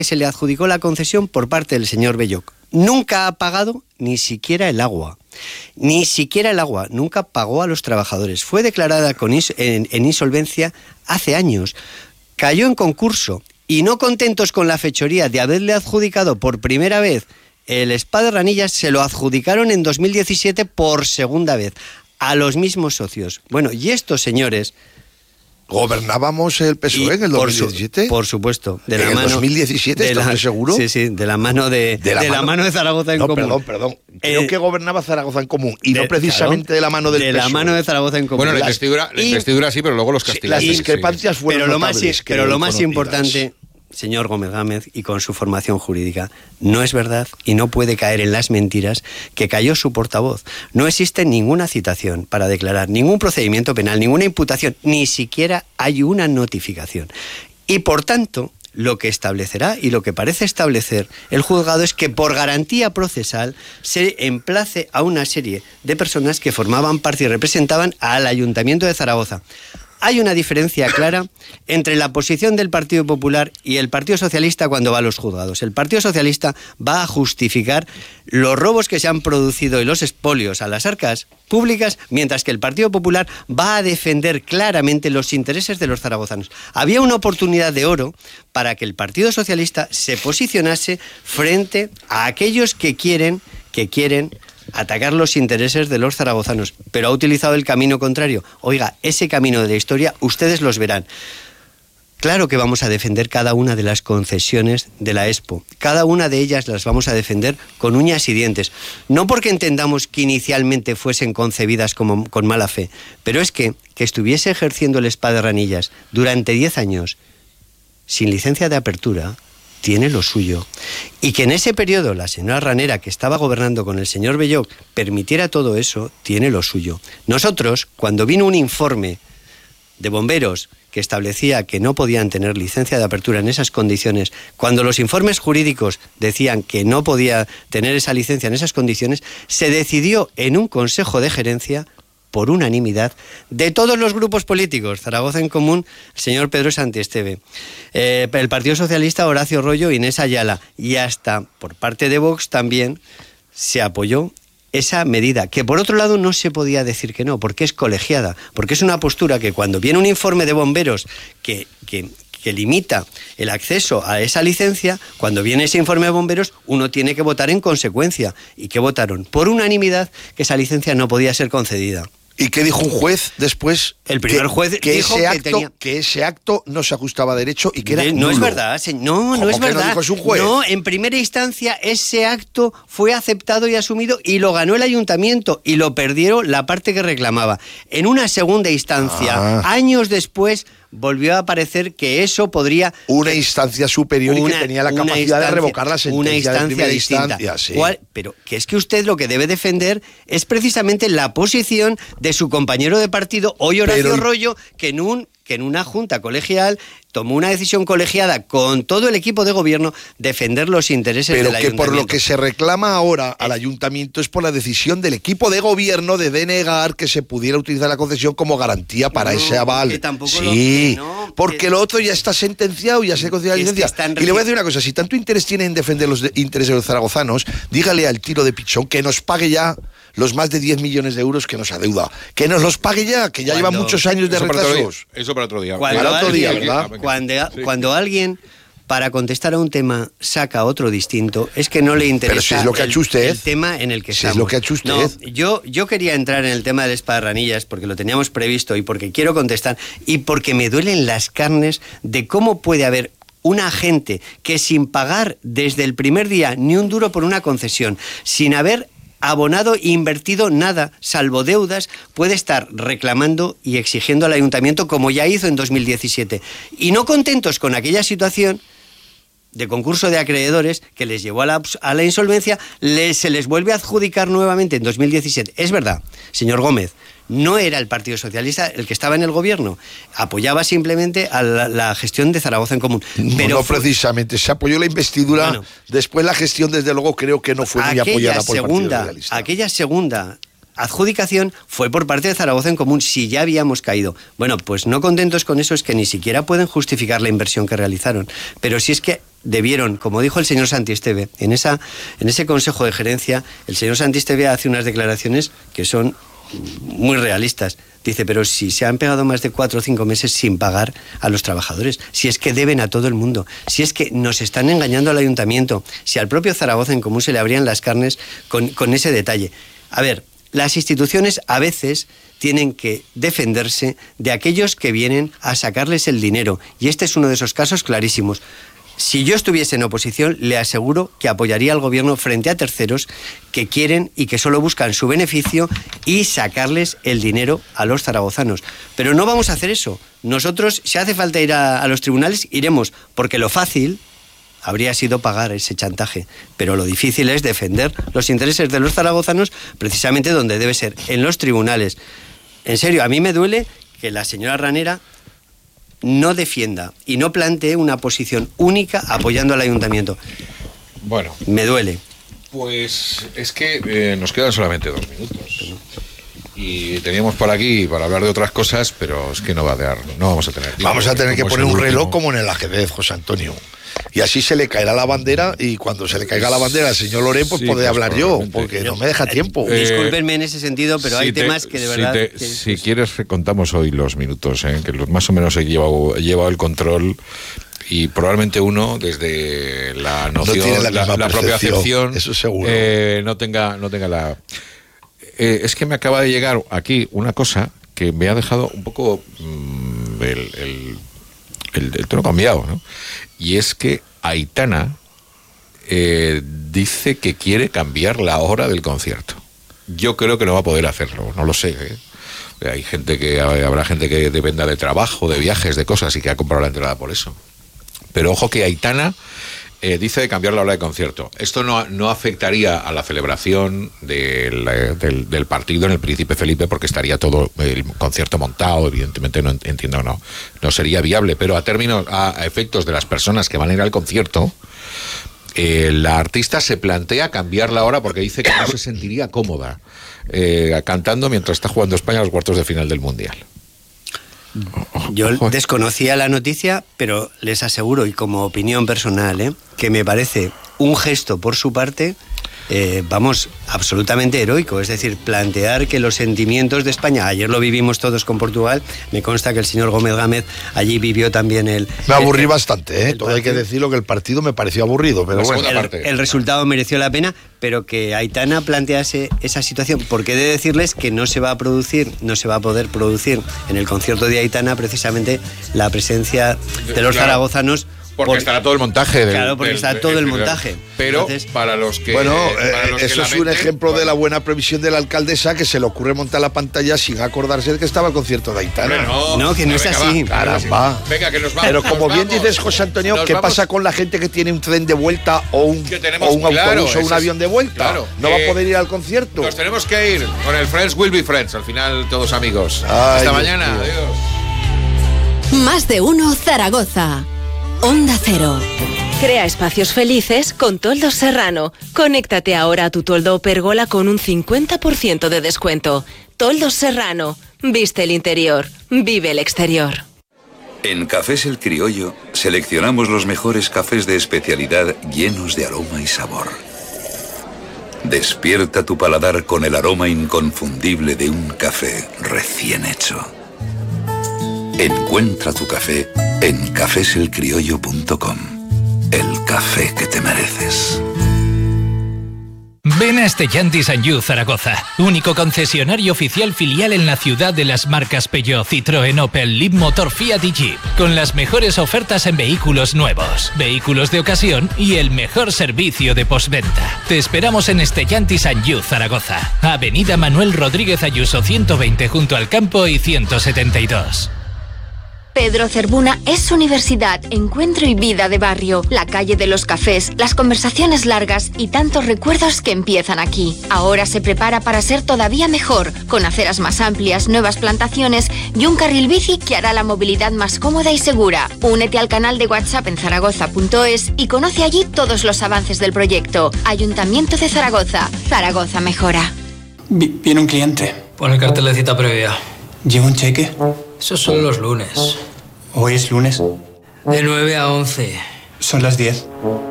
se le adjudicó la concesión por parte del señor Belloc. Nunca ha pagado ni siquiera el agua. Ni siquiera el agua. Nunca pagó a los trabajadores. Fue declarada en insolvencia hace años. Cayó en concurso y no contentos con la fechoría de haberle adjudicado por primera vez el Spa de Ranillas, se lo adjudicaron en 2017 por segunda vez a los mismos socios. Bueno, y estos señores... ¿Gobernábamos el PSOE en el 2017? Por supuesto. ¿En el 2017? ¿Estás seguro? Sí, de la mano de Zaragoza en Común. Perdón. Creo que gobernaba Zaragoza en Común y no precisamente claro, de la mano del PSOE. De la mano de Zaragoza en Común. Bueno, la investidura sí, pero luego los castigados. Las discrepancias fueron notables. Pero lo más importante, señor Gómez Gámez, y con su formación jurídica, no es verdad y no puede caer en las mentiras que cayó su portavoz. No existe ninguna citación para declarar, ningún procedimiento penal, ninguna imputación, ni siquiera hay una notificación. Y por tanto, lo que establecerá y lo que parece establecer el juzgado es que por garantía procesal se emplace a una serie de personas que formaban parte y representaban al Ayuntamiento de Zaragoza. Hay una diferencia clara entre la posición del Partido Popular y el Partido Socialista cuando va a los juzgados. El Partido Socialista va a justificar los robos que se han producido y los expolios a las arcas públicas, mientras que el Partido Popular va a defender claramente los intereses de los zaragozanos. Había una oportunidad de oro para que el Partido Socialista se posicionase frente a aquellos que quieren atacar los intereses de los zaragozanos, pero ha utilizado el camino contrario. Oiga, ese camino de la historia, ustedes los verán. Claro que vamos a defender cada una de las concesiones de la Expo. Cada una de ellas las vamos a defender con uñas y dientes. No porque entendamos que inicialmente fuesen concebidas con mala fe, pero es que estuviese ejerciendo el Spa de Ranillas durante 10 años sin licencia de apertura, tiene lo suyo. Y que en ese periodo la señora Ranera, que estaba gobernando con el señor Belloc, permitiera todo eso, tiene lo suyo. Nosotros, cuando vino un informe de bomberos que establecía que no podían tener licencia de apertura en esas condiciones, cuando los informes jurídicos decían que no podía tener esa licencia en esas condiciones, se decidió en un consejo de gerencia por unanimidad de todos los grupos políticos, Zaragoza en Común, el señor Pedro Santiesteve, el Partido Socialista, Horacio Rollo, Inés Ayala, y hasta por parte de Vox también se apoyó esa medida, que por otro lado no se podía decir que no, porque es colegiada, porque es una postura que cuando viene un informe de bomberos que limita el acceso a esa licencia, cuando viene ese informe de bomberos, uno tiene que votar en consecuencia. ¿Y qué votaron? Por unanimidad que esa licencia no podía ser concedida. ¿Y qué dijo un juez después? El primer juez dijo que ese acto no se ajustaba a derecho y que era no nulo. Es verdad, no es verdad. No dijo eso un juez? No, en primera instancia ese acto fue aceptado y asumido y lo ganó el ayuntamiento y lo perdieron la parte que reclamaba. En una segunda instancia, años después, volvió a aparecer que eso podría... Una instancia superior y que tenía la capacidad de revocar la sentencia de primera instancia. Sí. Pero que es que usted lo que debe defender es precisamente la posición de su compañero de partido, hoy Horacio Rollo, que en una junta colegial tomó una decisión colegiada con todo el equipo de gobierno defender los intereses del ayuntamiento. Pero que por lo que se reclama ahora al ayuntamiento es por la decisión del equipo de gobierno de denegar que se pudiera utilizar la concesión como garantía para ese aval. Que tampoco porque lo otro ya está sentenciado, ya se concedió la licencia. Y le voy a decir una cosa, si tanto interés tiene en defender los intereses de los zaragozanos, dígale al tiro de pichón que nos pague ya los más de 10 millones de euros que nos adeuda. Que nos los pague ya, que ya lleva muchos años de retrasos. Eso para otro día. Cuando alguien, para contestar a un tema, saca otro distinto, es que no le interesa. Pero si es lo que ha hecho usted. El tema en el que estamos. Si es lo que ha hecho usted. No, yo quería entrar en el tema del Spa de Ranillas porque lo teníamos previsto y porque quiero contestar y porque me duelen las carnes de cómo puede haber una gente que sin pagar desde el primer día ni un duro por una concesión, sin haber abonado e invertido nada, salvo deudas, puede estar reclamando y exigiendo al ayuntamiento como ya hizo en 2017. Y no contentos con aquella situación de concurso de acreedores que les llevó a la insolvencia, se les vuelve a adjudicar nuevamente en 2017. Es verdad, señor Gómez, no era el Partido Socialista el que estaba en el gobierno, apoyaba simplemente a la gestión de Zaragoza en Común. Pero no precisamente, se apoyó la investidura, después la gestión desde luego creo que no fue muy apoyada por el Partido Socialista. Aquella segunda adjudicación fue por parte de Zaragoza en Común, si ya habíamos caído. Bueno, pues no contentos con eso es que ni siquiera pueden justificar la inversión que realizaron. Pero si es que debieron, como dijo el señor Santisteve, en ese consejo de gerencia, el señor Santisteve hace unas declaraciones que son muy realistas. Dice, pero si se han pegado más de 4 o 5 meses sin pagar a los trabajadores, si es que deben a todo el mundo, si es que nos están engañando al ayuntamiento, si al propio Zaragoza en Común se le abrían las carnes con ese detalle. A ver, las instituciones a veces tienen que defenderse de aquellos que vienen a sacarles el dinero, y este es uno de esos casos clarísimos. Si yo estuviese en oposición, le aseguro que apoyaría al gobierno frente a terceros que quieren y que solo buscan su beneficio y sacarles el dinero a los zaragozanos. Pero no vamos a hacer eso. Nosotros, si hace falta ir a los tribunales, iremos, porque lo fácil habría sido pagar ese chantaje. Pero lo difícil es defender los intereses de los zaragozanos precisamente donde debe ser, en los tribunales. En serio, a mí me duele que la señora Ranera no defienda y no plantee una posición única apoyando al ayuntamiento. Bueno. Me duele. Pues es que nos quedan solamente 2 minutos. Y teníamos por aquí para hablar de otras cosas, pero es que no vamos a tener tiempo. Vamos a tener que poner un reloj como en el ajedrez, José Antonio. Y así se le caerá la bandera, y cuando se le caiga la bandera al señor Loren, pues podré hablar yo, porque no me deja tiempo. Discúlpenme en ese sentido, pero hay temas que de verdad... Si quieres, contamos hoy los minutos, que más o menos he llevado el control, y probablemente uno, desde la noción, la propia acepción, eso seguro. no tenga la... es que me acaba de llegar aquí una cosa que me ha dejado un poco el tono cambiado, ¿no? Y es que Aitana dice que quiere cambiar la hora del concierto. Yo creo que no va a poder hacerlo, no lo sé, Hay habrá gente que dependa de trabajo, de viajes, de cosas, y que ha comprado la entrada por eso. Pero ojo que Aitana dice de cambiar la hora de concierto. Esto no afectaría a la celebración del partido en el Príncipe Felipe, porque estaría todo el concierto montado, evidentemente no sería viable, pero a efectos de las personas que van a ir al concierto, la artista se plantea cambiar la hora porque dice que no se sentiría cómoda cantando mientras está jugando España a los cuartos de final del Mundial. Yo desconocía la noticia, pero les aseguro, y como opinión personal, que me parece un gesto por su parte, absolutamente heroico. Es decir, plantear que los sentimientos de España, ayer lo vivimos todos con Portugal, me consta que el señor Gómez Gámez allí vivió también me aburrí bastante, todo hay que decirlo, que el partido me pareció aburrido, pero bueno. El resultado mereció la pena, pero que Aitana plantease esa situación, porque he de decirles que no se va a poder producir en el concierto de Aitana precisamente la presencia de los zaragozanos. Porque estará todo el montaje. Porque está todo el montaje. Pero para los que... Bueno, eso es un ejemplo de la buena previsión de la alcaldesa, que se le ocurre montar la pantalla sin acordarse de que estaba el concierto de Aitana. No, que no es así. Caramba. Venga, que nos vamos. Pero como bien dices, José Antonio, ¿qué pasa con la gente que tiene un tren de vuelta o un autobús o un avión de vuelta? Claro, ¿No va a poder ir al concierto? Nos tenemos que ir con el Friends Will Be Friends. Al final, todos amigos. Hasta mañana. Adiós. Más de uno Zaragoza. Onda Cero. Crea espacios felices con Toldos Serrano. Conéctate ahora a tu toldo o pérgola con un 50% de descuento. Toldos Serrano. Viste el interior. Vive el exterior. En Cafés El Criollo seleccionamos los mejores cafés de especialidad llenos de aroma y sabor. Despierta tu paladar con el aroma inconfundible de un café recién hecho. Encuentra tu café en cafeselcriollo.com. El café que te mereces. Ven a Stellantis and You Zaragoza, único concesionario oficial filial en la ciudad de las marcas Peugeot, Citroën, Opel, Leapmotor, Fiat y Jeep, con las mejores ofertas en vehículos nuevos, vehículos de ocasión y el mejor servicio de postventa. Te esperamos en Stellantis and You Zaragoza, Avenida Manuel Rodríguez Ayuso 120 junto al campo y 172. Pedro Cervuna es universidad, encuentro y vida de barrio, la calle de los cafés, las conversaciones largas y tantos recuerdos que empiezan aquí. Ahora se prepara para ser todavía mejor, con aceras más amplias, nuevas plantaciones y un carril bici que hará la movilidad más cómoda y segura. Únete al canal de WhatsApp en zaragoza.es y conoce allí todos los avances del proyecto. Ayuntamiento de Zaragoza. Zaragoza mejora. Viene un cliente. Pon el cartel de cita previa. ¿Lleva un cheque? Esos son los lunes. ¿Hoy es lunes? De 9 a 11. Son las 10.